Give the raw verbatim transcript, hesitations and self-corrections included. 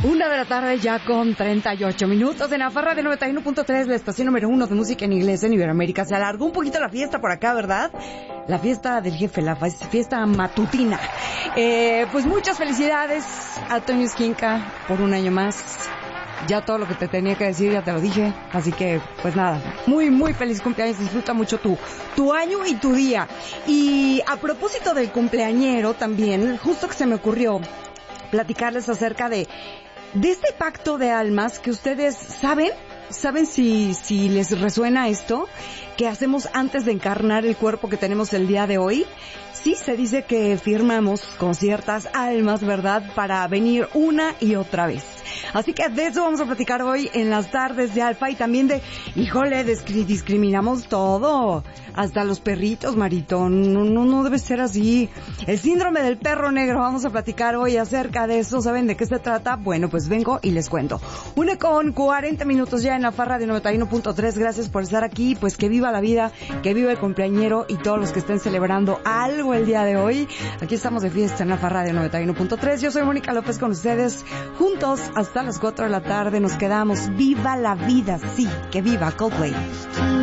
Una de la tarde ya con treinta y ocho minutos en la Farra de noventa y uno punto tres, la estación número uno de música en inglés en Iberoamérica. Se alargó un poquito la fiesta por acá, ¿verdad? La fiesta del jefe, la fiesta matutina. Eh, pues muchas felicidades a Toño Esquinca por un año más. Ya todo lo que te tenía que decir ya te lo dije, así que pues nada, muy muy feliz cumpleaños, disfruta mucho tu, tu año y tu día. Y a propósito del cumpleañero también, justo que se me ocurrió platicarles acerca de, de este pacto de almas que ustedes saben, saben si, si les resuena esto, que hacemos antes de encarnar el cuerpo que tenemos el día de hoy. Sí, se dice que firmamos con ciertas almas, ¿verdad?, para venir una y otra vez. Así que de eso vamos a platicar hoy en las tardes de Alfa, y también de, híjole, discriminamos todo, hasta los perritos, Marito, no, no, no debe ser así. El síndrome del perro negro, vamos a platicar hoy acerca de eso. ¿Saben de qué se trata? Bueno, pues vengo y les cuento. Una con cuarenta minutos ya en la Farra de noventa y uno punto tres, gracias por estar aquí, pues que viva la vida, que viva el cumpleañero y todos los que estén celebrando algo el día de hoy. Aquí estamos de fiesta en la Farra de noventa y uno punto tres, yo soy Mónica López con ustedes, juntos hasta las cuatro de la tarde nos quedamos. Viva la vida, sí, que viva Coldplay.